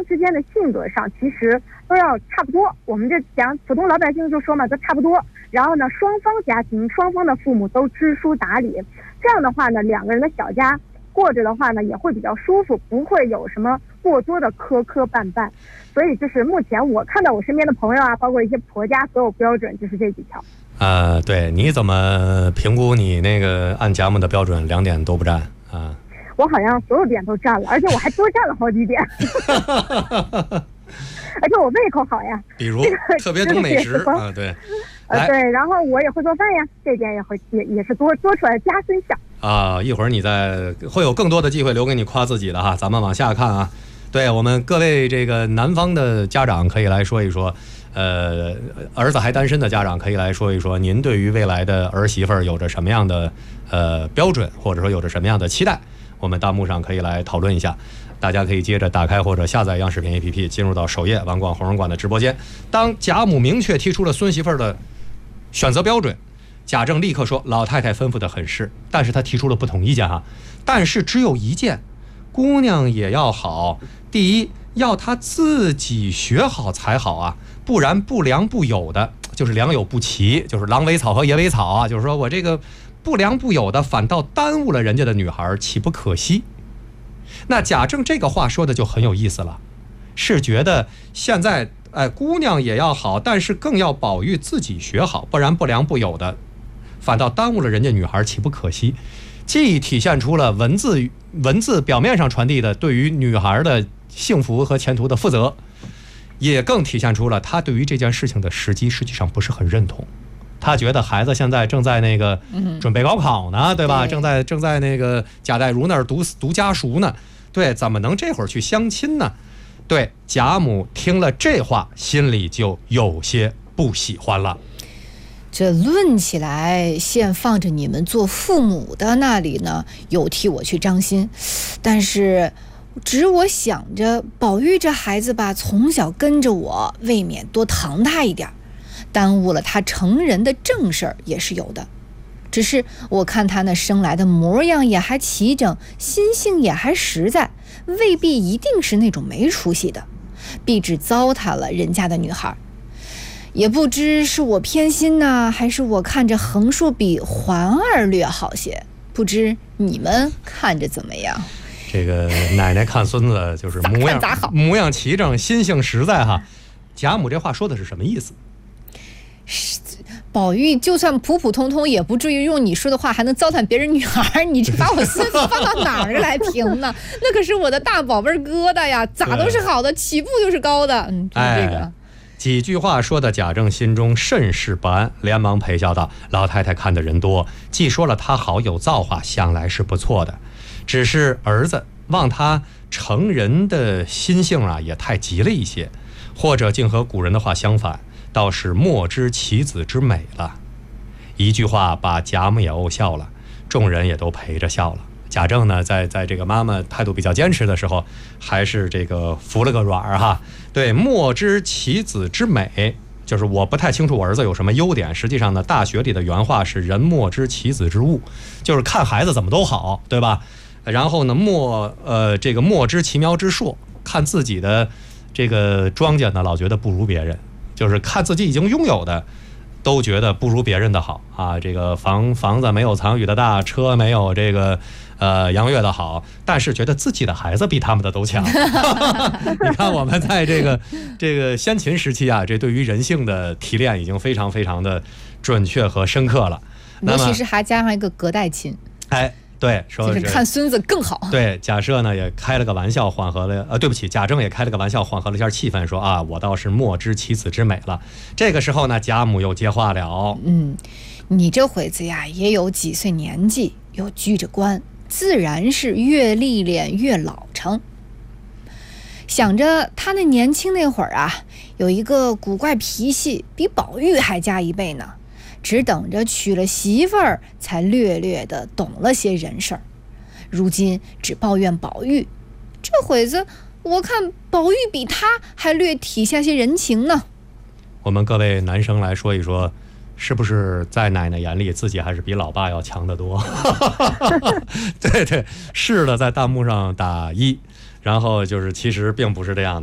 之间的性格上其实都要差不多。我们这讲普通老百姓就说嘛，都差不多。然后呢，双方家庭、双方的父母都知书达理，这样的话呢，两个人的小家过着的话呢，也会比较舒服，不会有什么过多的磕磕绊绊。所以就是目前我看到我身边的朋友啊，包括一些婆家择偶标准，就是这几条。 对，你怎么评估你那个按贾母的标准2点都不占啊？ 我好像所有点都占了，而且我还多占了好几点。而且我胃口好呀， 比如特别懂美食啊，对， 对，然后我也会做饭呀，这点也是多出来的加分项啊。一会儿你会有更多的机会留给你夸自己的哈，咱们往下看啊。对，我们各位这个南方的家长可以来说一说，儿子还单身的家长可以来说一说，您对于未来的儿媳妇儿有着什么样的标准，或者说有着什么样的期待？我们弹幕上可以来讨论一下。大家可以接着打开或者下载央视频 APP， 进入到首页王广红人馆的直播间。当贾母明确提出了孙媳妇儿的选择标准，贾政立刻说：“老太太吩咐的很是。”但是他提出了不同意见哈，但是只有一件，姑娘也要好。第一，要她自己学好才好啊，不然不良不有的，就是良莠不齐，就是狼尾草和野尾草啊，就是说我这个不良不有的，反倒耽误了人家的女孩，岂不可惜？那贾政这个话说的就很有意思了，是觉得现在姑娘也要好，但是更要宝玉自己学好，不然不良不有的，反倒耽误了人家女孩，岂不可惜？既体现出了文字表面上传递的对于女孩的幸福和前途的负责，也更体现出了他对于这件事情的时机实际上不是很认同。他觉得孩子现在正在那个准备高考呢，对吧？正在那个贾代儒那儿读家塾呢，对，怎么能这会儿去相亲呢？对，贾母听了这话，心里就有些不喜欢了。 这论起来，现放着你们做父母的那里呢，有替我去张心，但是只我想着宝玉这孩子吧，从小跟着我，未免多疼他一点，耽误了他成人的正事儿也是有的。只是我看他那生来的模样也还齐整，心性也还实在，未必一定是那种没出息的，必只糟蹋了人家的女孩。也不知是我偏心呢，还是我看着横竖比环儿略好些，不知你们看着怎么样？ 这个奶奶看孙子就是模样齐整，心性实在哈。贾母这话说的是什么意思？ 宝玉就算普普通通，也不至于用你说的话还能糟践别人女孩，你这把我孙子放到哪儿来评呢？那可是我的大宝贝疙瘩呀，咋都是好的，起步就是高的。这个几句话说的贾政心中甚是不安，连忙陪笑道：“老太太看的人多，既说了他好有造化，想来是不错的，只是儿子望他成人的心性啊，也太急了一些，或者竟和古人的话相反，倒是莫知其子之美了。”一句话把贾母也怄笑了，众人也都陪着笑了。贾政呢，在这个妈妈态度比较坚持的时候，还是这个服了个软哈。对，莫知其子之美，就是我不太清楚我儿子有什么优点。实际上呢，大学里的原话是人莫知其子之物，就是看孩子怎么都好，对吧？然后呢，莫知其苗之硕，看自己的这个庄稼呢，老觉得不如别人，就是看自己已经拥有的，都觉得不如别人的好啊。这个房子没有藏雨的大，车没有这个杨岳的好，但是觉得自己的孩子比他们的都强。你看我们在这个先秦时期啊，这对于人性的提炼已经非常非常的准确和深刻了。 尤其是还加上一个隔代亲。 对，说就是看孙子更好。 对，假设呢也开了个玩笑，缓和了对不起，贾政也开了个玩笑，缓和了一下气氛，说啊，我倒是莫知其子之美了。这个时候呢，贾母又接话了， 你这会子呀，也有几岁年纪，又居着官，自然是越历练越老成。想着他那年轻那会儿啊，有一个古怪脾气，比宝玉还加一倍呢。只等着娶了媳妇儿，才略略的懂了些人事儿。如今只抱怨宝玉，这会子我看宝玉比他还略体下些人情呢。 我们各位男生来说一说，是不是在奶奶眼里自己还是比老爸要强得多？对，是的，在弹幕上打1，然后就是其实并不是这样的。